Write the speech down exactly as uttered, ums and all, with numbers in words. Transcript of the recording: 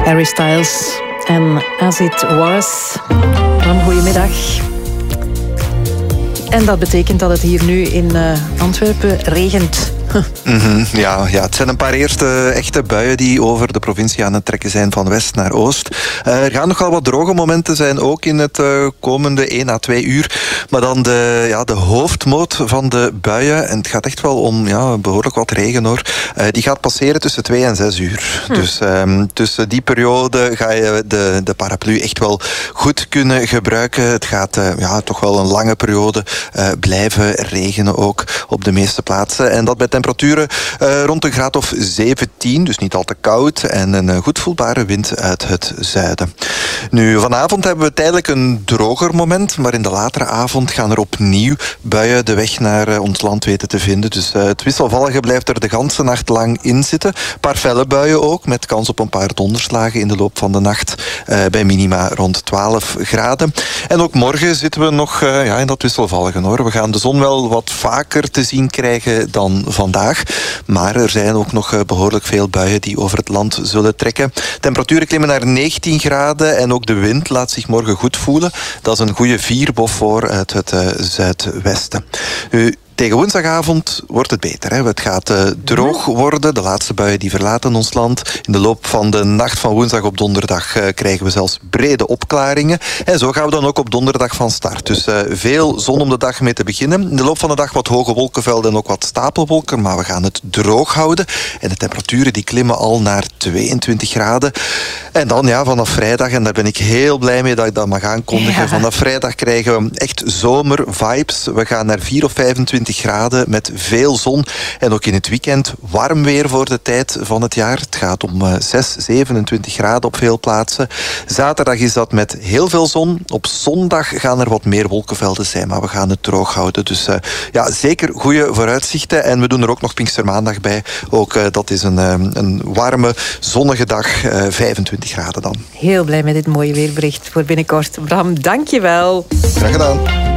Harry Styles en As It Was. Een goedemiddag. En dat betekent dat het hier nu in uh, Antwerpen regent. Mm-hmm, ja, ja, het zijn een paar eerste echte buien die over de provincie aan het trekken zijn van west naar oost. Uh, er gaan nogal wat droge momenten zijn, ook in het uh, komende één à twee uur. Maar dan de, ja, de hoofdmoot van de buien, en het gaat echt wel om ja, behoorlijk wat regen hoor, uh, die gaat passeren tussen twee en zes uur. Hm. Dus um, tussen die periode ga je de, de paraplu echt wel goed kunnen gebruiken. Het gaat uh, ja, toch wel een lange periode uh, blijven regenen ook op de meeste plaatsen. En dat bij temperaturen uh, rond een graad of zeventien, dus niet al te koud. En een uh, goed voelbare wind uit het zuiden. Nu, vanavond hebben we tijdelijk een droger moment, maar in de latere avond gaan er opnieuw buien de weg naar uh, ons land weten te vinden. Dus uh, het wisselvallige blijft er de ganse nacht lang in zitten. Een paar felle buien ook, met kans op een paar donderslagen in de loop van de nacht. Uh, bij minima rond twaalf graden. En ook morgen zitten we nog uh, ja, in dat wisselvallige hoor. We gaan de zon wel wat vaker te zien krijgen dan vandaag. Maar er zijn ook nog behoorlijk veel buien die over het land zullen trekken. Temperaturen klimmen naar negentien graden en ook de wind laat zich morgen goed voelen. Dat is een goede vierbof voor uit het uh, zuidwesten. U Tegen woensdagavond wordt het beter. Hè. Het gaat uh, droog worden. De laatste buien die verlaten ons land. In de loop van de nacht van woensdag op donderdag uh, krijgen we zelfs brede opklaringen. En zo gaan we dan ook op donderdag van start. Dus uh, veel zon om de dag mee te beginnen. In de loop van de dag wat hoge wolkenvelden en ook wat stapelwolken. Maar we gaan het droog houden. En de temperaturen die klimmen al naar tweeëntwintig graden. En dan ja, vanaf vrijdag, en daar ben ik heel blij mee dat ik dat mag aankondigen. Ja. Vanaf vrijdag krijgen we echt zomervibes. We gaan naar vier of vijfentwintig graden met veel zon. En ook in het weekend warm weer voor de tijd van het jaar. Het gaat om uh, zes, zevenentwintig graden op veel plaatsen. Zaterdag is dat met heel veel zon. Op zondag gaan er wat meer wolkenvelden zijn, maar we gaan het droog houden. Dus uh, ja, zeker goede vooruitzichten. En we doen er ook nog Pinkstermaandag bij. Ook uh, dat is een, uh, een warme, zonnige dag. Uh, vijfentwintig graden dan. Heel blij met dit mooie weerbericht voor binnenkort. Bram, dank je wel. Graag gedaan.